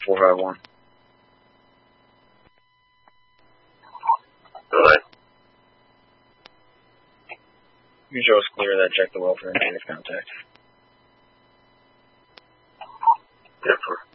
451. Go ahead. You show us clear that check the welfare and chain of contact. Different.